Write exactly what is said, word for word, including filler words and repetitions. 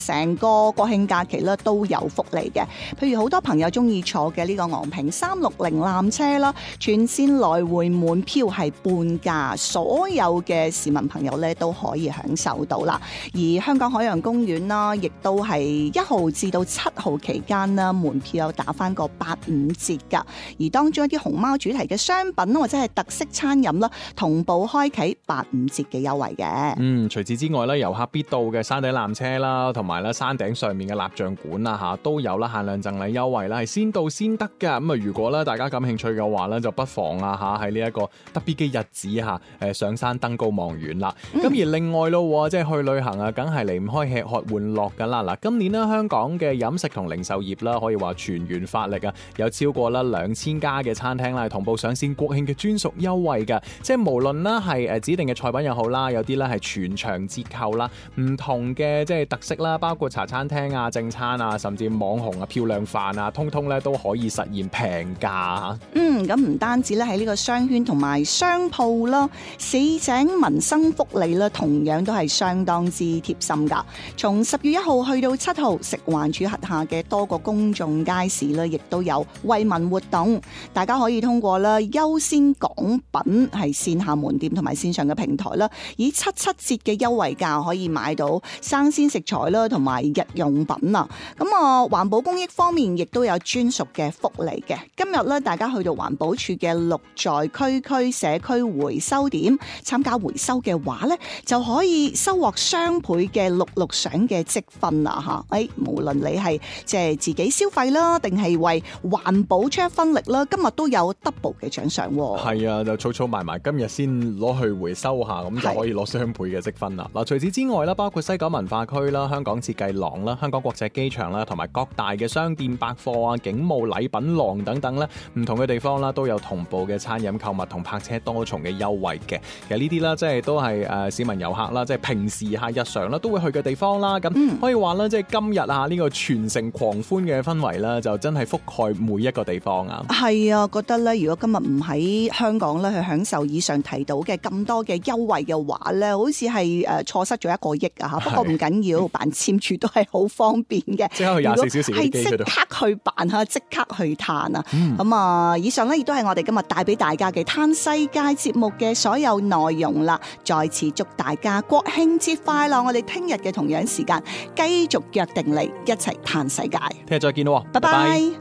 成個國慶假期咧都有福利嘅。譬如好多朋友中意坐嘅呢個昂坪三六零纜車啦，全線來回門票係半價，所有嘅市民朋友咧都可以享受到啦。而香港海洋公園啦，亦都係一號至到七號期間啦，門票有打翻個八五折噶。而當中一啲熊貓主題嘅商品或者係特色餐飲啦，同步開啟八五折嘅優惠嘅。 嗯，除此之外咧，遊客必到嘅山頂纜車啦，同埋咧山頂上面嘅蠟像館啦嚇，都有啦限量贈禮優惠啦，係先到先得㗎。咁啊，如果咧大家感興趣嘅話咧，就不妨啊嚇喺呢一個特別嘅日子嚇，誒上山登高望遠啦。咁、嗯、而另外咯，即係去旅行啊，梗係離唔開吃喝玩樂㗎啦。嗱，今年咧香港嘅飲食同零售業啦，可以話全員發力啊，有超過啦兩千家嘅餐廳啦，同步上線國慶嘅專屬優惠㗎。即係無論啦係誒指定嘅菜品又好啦，有啲咧係全場折扣啦，唔同嘅即係特色啦，包括茶餐廳啊、正餐啊，甚至網紅啊、漂亮飯啊，通通咧都可以實現平價。 嗯，咁唔單止咧喺呢個商圈同埋商鋪啦，市井民生福利咧同樣都係相當之貼心噶。從十月一號去到七號，食環署轄下嘅多個公眾街市咧，亦都有惠民活動，大家可以通過咧優先港品係線下門店同埋線上嘅平台啦，以七七折嘅優惠價可以買到生鮮食材啦，同埋日用品啊。咁啊，環保公益方面亦都有專屬嘅福利嘅。今日咧，大家去到環保署嘅綠在區區社區回收點參加回收嘅話咧，就可以收穫雙倍嘅綠綠賞嘅積分啊！吓，誒，無論你係即係自己消費啦，定係為環保出一分力啦，今日都有 double 嘅獎賞。 係啊，就儲儲埋埋，今日先攞去回收下，咁就可以攞雙倍嘅積分啦。嗱，除此之外啦，包括西九文化區啦、香港設計廊啦、香港國際機場啦，同埋各大嘅商店百貨啊、警務禮品廊等等咧，唔同嘅地方啦，都有同步嘅餐飲購物同泊車多重嘅優惠嘅。其實呢啲啦，即係都係誒市民遊客啦，即係平時下日常啦都會去嘅地方啦。咁、嗯、可以話啦，即係今日啊呢個全城狂歡嘅氛圍啦，就真係覆蓋每一個地方啊。係啊，覺得咧，如果今日唔喺香港咧去享受以上提到嘅咁多嘅優惠嘅話咧，好似係誒錯失咗一個億啊嚇。不過唔緊要，辦簽署都係好方便嘅。即刻去廿四小時嘅機器度，係即刻去辦嚇，即刻去嘆啊！咁、嗯、啊，以上咧亦都係我哋今日帶俾大家嘅嘆世界節目嘅所有內容啦。再次祝大家國慶節快樂！我哋聽日嘅同樣時間繼續約定嚟一齊嘆世界。聽日再見咯，拜拜。拜拜。